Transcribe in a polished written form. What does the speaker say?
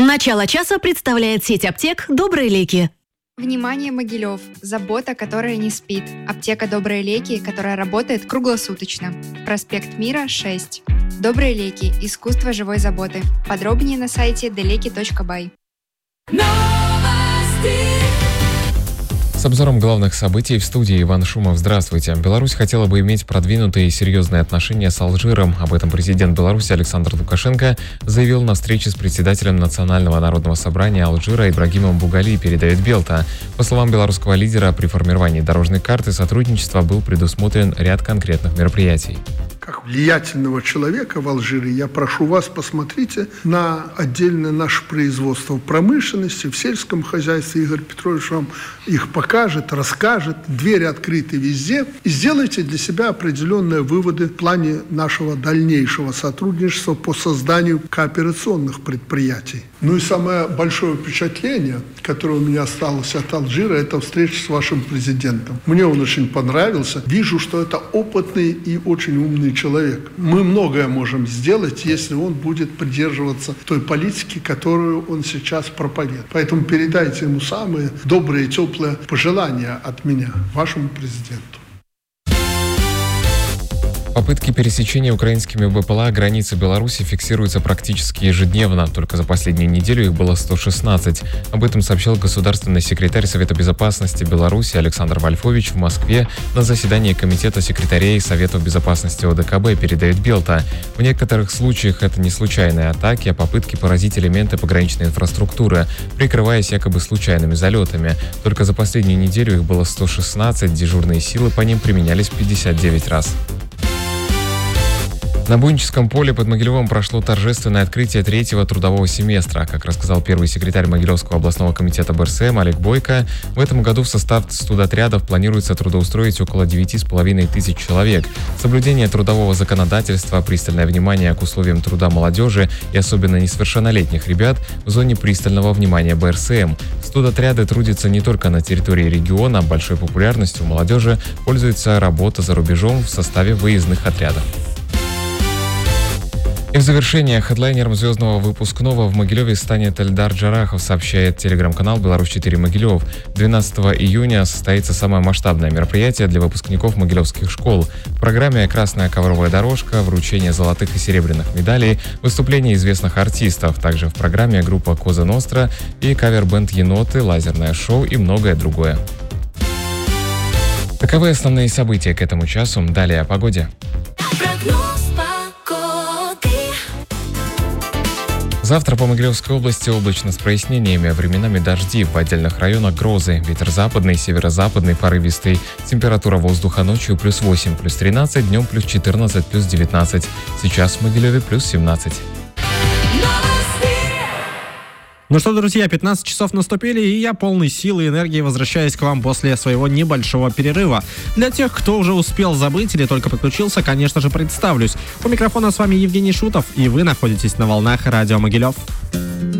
Начало часа представляет сеть аптек «Добрые леки». Внимание, Могилев! Забота, которая не спит. Аптека «Добрые леки», которая работает круглосуточно. Проспект Мира, 6. «Добрые леки. Искусство живой заботы». Подробнее на сайте deleki.by. С обзором главных событий в студии Иван Шумов. Здравствуйте. Беларусь хотела бы иметь продвинутые и серьезные отношения с Алжиром. Об этом президент Беларуси Александр Лукашенко заявил на встрече с председателем Национального народного собрания Алжира Ибрагимом Бугали, передает Белта. По словам белорусского лидера, при формировании дорожной карты сотрудничества был предусмотрен ряд конкретных мероприятий. Как влиятельного человека в Алжире, я прошу вас, посмотрите на отдельное наше производство в промышленности, в сельском хозяйстве. Игорь Петрович вам их покажет, расскажет. Двери открыты везде. И сделайте для себя определенные выводы в плане нашего дальнейшего сотрудничества по созданию кооперационных предприятий. Ну и самое большое впечатление, которое у меня осталось от Алжира, это встреча с вашим президентом. Мне он очень понравился. Вижу, что это опытный и очень умный человек. Мы многое можем сделать, если он будет придерживаться той политики, которую он сейчас проповедует. Поэтому передайте ему самые добрые, теплые пожелания от меня, вашему президенту. Попытки пересечения украинскими БПЛА границы Беларуси фиксируются практически ежедневно. Только за последнюю неделю их было 116. Об этом сообщил государственный секретарь Совета безопасности Беларуси Александр Вольфович в Москве на заседании Комитета секретарей Советов безопасности ОДКБ, передает Белта. В некоторых случаях это не случайные атаки, а попытки поразить элементы пограничной инфраструктуры, прикрываясь якобы случайными залетами. Только за последнюю неделю их было 116, дежурные силы по ним применялись 59 раз. На Буйническом поле под Могилевом прошло торжественное открытие третьего трудового семестра. Как рассказал первый секретарь Могилевского областного комитета БРСМ Олег Бойко, в этом году в состав студотрядов планируется трудоустроить около 9,5 тысяч человек. Соблюдение трудового законодательства, пристальное внимание к условиям труда молодежи и особенно несовершеннолетних ребят в зоне пристального внимания БРСМ. Студотряды трудятся не только на территории региона, большой популярностью у молодежи пользуется работа за рубежом в составе выездных отрядов. И в завершение, хедлайнером звездного выпускного в Могилеве станет Эльдар Джарахов, сообщает телеграм-канал «Беларусь-4 Могилев». 12 июня состоится самое масштабное мероприятие для выпускников могилевских школ. В программе «Красная ковровая дорожка», вручение золотых и серебряных медалей, выступления известных артистов. Также в программе группа «Коза Ностра» и кавер-бенд «Еноты», лазерное шоу и многое другое. Таковы основные события к этому часу. Далее о погоде. Завтра по Могилевской области облачно с прояснениями, временами дожди, в отдельных районах грозы. Ветер западный, северо-западный, порывистый. Температура воздуха ночью +8, +13, днем +14, +19. Сейчас в Могилеве +17. Ну что, друзья, 15 часов наступили, и я полной силы и энергии возвращаюсь к вам после своего небольшого перерыва. Для тех, кто уже успел забыть или только подключился, конечно же, представлюсь. У микрофона с вами Евгений Шутов, и вы находитесь на волнах радио Могилев.